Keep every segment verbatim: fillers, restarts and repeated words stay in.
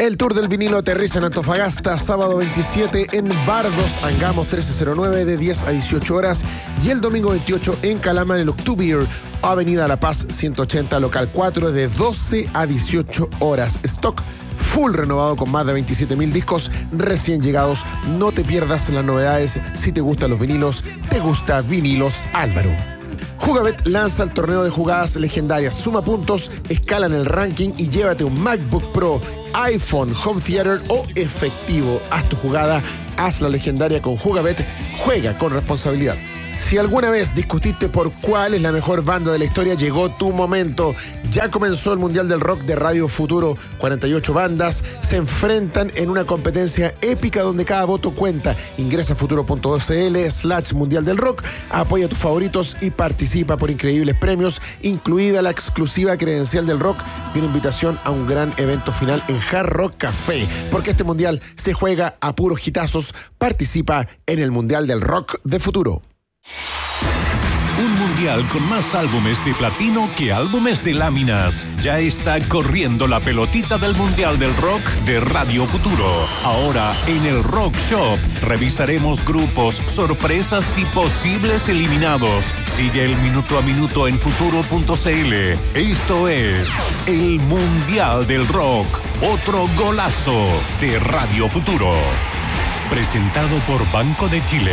El Tour del Vinilo aterriza en Antofagasta, sábado veintisiete en Bardos, Angamos trece cero nueve de diez a dieciocho horas y el domingo veintiocho en Calama en el Octubier, Avenida La Paz ciento ochenta, local cuatro de doce a dieciocho horas. Stock full renovado con más de veintisiete mil discos recién llegados. No te pierdas las novedades. Si te gustan los vinilos, te gusta Vinilos Álvaro. Jugabet lanza el torneo de jugadas legendarias. Suma puntos, escala en el ranking y llévate un MacBook Pro, iPhone, Home Theater o efectivo. Haz tu jugada, haz la legendaria con Jugabet. Juega con responsabilidad. Si alguna vez discutiste por cuál es la mejor banda de la historia, llegó tu momento. Ya comenzó el Mundial del Rock de Radio Futuro. cuarenta y ocho bandas se enfrentan en una competencia épica donde cada voto cuenta. Ingresa a futuro.cl slash Mundial del Rock, apoya a tus favoritos y participa por increíbles premios, incluida la exclusiva credencial del rock y una invitación a un gran evento final en Hard Rock Café. Porque este Mundial se juega a puros hitazos. Participa en el Mundial del Rock de Futuro. Un mundial con más álbumes de platino que álbumes de láminas. Ya está corriendo la pelotita del Mundial del Rock de Radio Futuro. Ahora en el Rock Shop revisaremos grupos, sorpresas y posibles eliminados. Sigue el minuto a minuto en futuro.cl. Esto es el Mundial del Rock. Otro golazo de Radio Futuro. Presentado por Banco de Chile.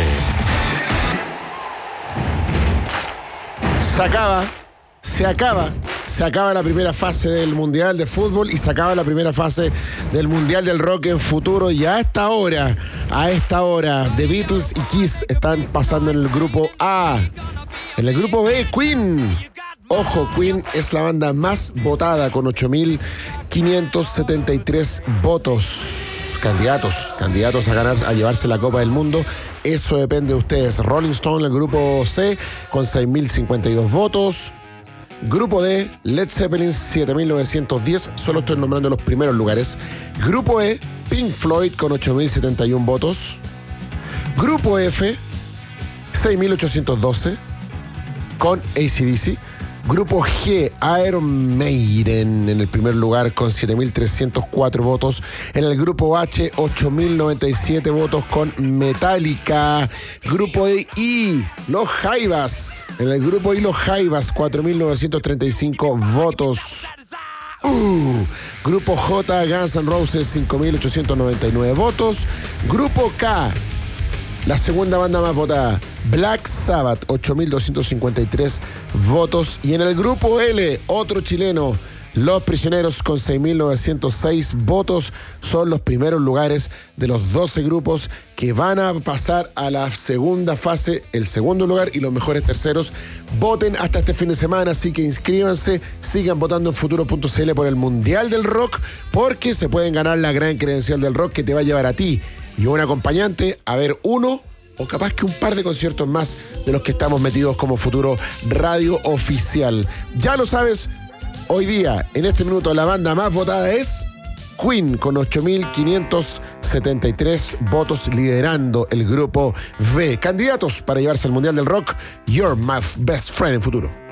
Se acaba, se acaba, se acaba la primera fase del Mundial de Fútbol y se acaba la primera fase del Mundial del Rock en Futuro. Y a esta hora, a esta hora, The Beatles y Kiss están pasando en el grupo A. En el grupo B, Queen. Ojo, Queen es la banda más votada con ocho mil quinientos setenta y tres votos. Candidatos, candidatos a ganar, a llevarse la Copa del Mundo. Eso depende de ustedes. Rolling Stone, el grupo C, con seis mil cincuenta y dos votos. Grupo D, Led Zeppelin, siete mil novecientos diez. Solo estoy nombrando los primeros lugares. Grupo E, Pink Floyd, con ocho mil setenta y uno votos. Grupo F, seis mil ochocientos doce, con A C D C. Grupo G, Iron Maiden en el primer lugar con siete mil trescientos cuatro votos. En el grupo H, ocho mil noventa y siete votos con Metallica. Grupo I, Los Jaivas. En el grupo I, Los Jaivas, cuatro mil novecientos treinta y cinco votos. Uh, grupo J, Guns N' Roses, cinco mil ochocientos noventa y nueve votos. Grupo K, la segunda banda más votada, Black Sabbath, ocho mil doscientos cincuenta y tres votos. Y en el grupo L, otro chileno, Los Prisioneros, con seis mil novecientos seis votos. Son los primeros lugares de los doce grupos que van a pasar a la segunda fase, el segundo lugar y los mejores terceros. Voten hasta este fin de semana, así que inscríbanse, sigan votando en futuro.cl por el Mundial del Rock, porque se pueden ganar la gran credencial del rock que te va a llevar a ti y un acompañante a ver uno o capaz que un par de conciertos más de los que estamos metidos como Futuro Radio Oficial. Ya lo sabes, hoy día, en este minuto, la banda más votada es Queen, con ocho mil quinientos setenta y tres votos, liderando el grupo B. Candidatos para llevarse al Mundial del Rock, You're My Best Friend en Futuro.